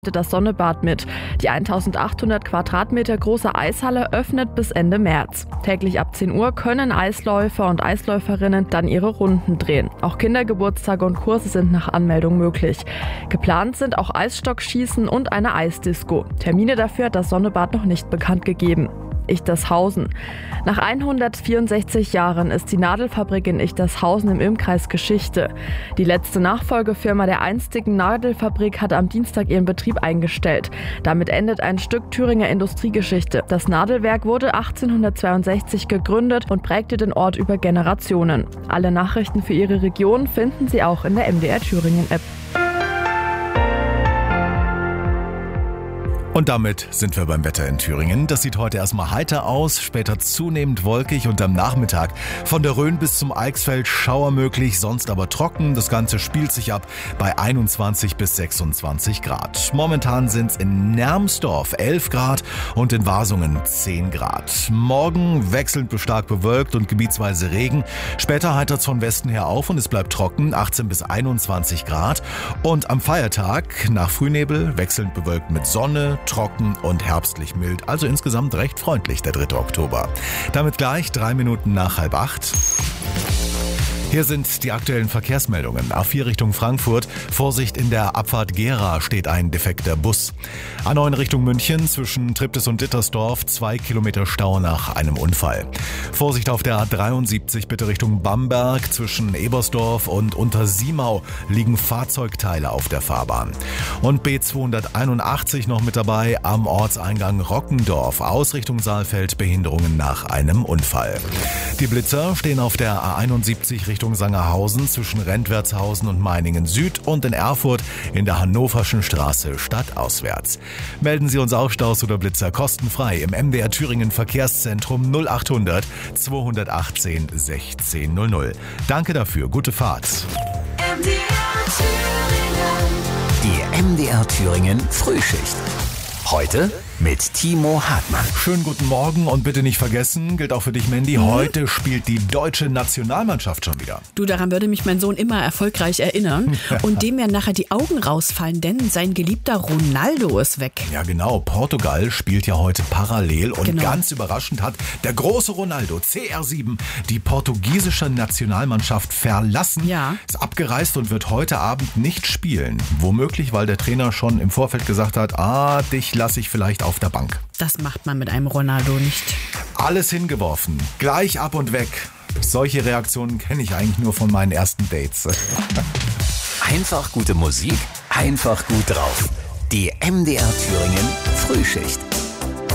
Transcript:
Das Sonnebad mit. Die 1800 Quadratmeter große Eishalle öffnet bis Ende März. Täglich ab 10 Uhr können Eisläufer und Eisläuferinnen dann ihre Runden drehen. Auch Kindergeburtstage und Kurse sind nach Anmeldung möglich. Geplant sind auch Eisstockschießen und eine Eisdisco. Termine dafür hat das Sonnebad noch nicht bekannt gegeben. Ichtershausen. Nach 164 Jahren ist die Nadelfabrik in Ichtershausen im Ilmkreis Geschichte. Die letzte Nachfolgefirma der einstigen Nadelfabrik hat am Dienstag ihren Betrieb eingestellt. Damit endet ein Stück Thüringer Industriegeschichte. Das Nadelwerk wurde 1862 gegründet und prägte den Ort über Generationen. Alle Nachrichten für Ihre Region finden Sie auch in der MDR Thüringen App. Und damit sind wir beim Wetter in Thüringen. Das sieht heute erstmal heiter aus, später zunehmend wolkig und am Nachmittag von der Rhön bis zum Eichsfeld Schauer möglich, sonst aber trocken. Das Ganze spielt sich ab bei 21 bis 26 Grad. Momentan sind es in Nermsdorf 11 Grad und in Wasungen 10 Grad. Morgen wechselnd bis stark bewölkt und gebietsweise Regen. Später heitert es von Westen her auf und es bleibt trocken, 18 bis 21 Grad. Und am Feiertag nach Frühnebel wechselnd bewölkt mit Sonne, trocken und herbstlich mild, also insgesamt recht freundlich der 3. Oktober. Damit gleich 3 Minuten nach 7:30. Hier sind die aktuellen Verkehrsmeldungen. A4 Richtung Frankfurt. Vorsicht, in der Abfahrt Gera steht ein defekter Bus. A9 Richtung München zwischen Triptis und Dittersdorf 2 Kilometer Stau nach einem Unfall. Vorsicht auf der A73 bitte Richtung Bamberg. Zwischen Ebersdorf und Untersiemau liegen Fahrzeugteile auf der Fahrbahn. Und B281 noch mit dabei am Ortseingang Rockendorf. Aus Richtung Saalfeld Behinderungen nach einem Unfall. Die Blitzer stehen auf der A71 Richtung Sangerhausen zwischen Rentwertshausen und Meiningen Süd und in Erfurt in der Hannoverschen Straße stadtauswärts. Melden Sie uns auch Staus oder Blitzer kostenfrei im MDR Thüringen Verkehrszentrum 0800 218 1600. Danke dafür, gute Fahrt. Die MDR Thüringen Frühschicht. Heute mit Timo Hartmann. Schönen guten Morgen und bitte nicht vergessen, gilt auch für dich, Mandy, heute spielt die deutsche Nationalmannschaft schon wieder. Du, daran würde mich mein Sohn immer erfolgreich erinnern. Und dem werden nachher die Augen rausfallen, denn sein geliebter Ronaldo ist weg. Ja genau, Portugal spielt ja heute parallel und ganz überraschend hat der große Ronaldo, CR7, die portugiesische Nationalmannschaft verlassen. Ja. Ist abgereist und wird heute Abend nicht spielen. Womöglich, weil der Trainer schon im Vorfeld gesagt hat, dich lasse ich vielleicht auf der Bank. Das macht man mit einem Ronaldo nicht. Alles hingeworfen, gleich ab und weg. Solche Reaktionen kenne ich eigentlich nur von meinen ersten Dates. Einfach gute Musik, einfach gut drauf. Die MDR Thüringen Frühschicht.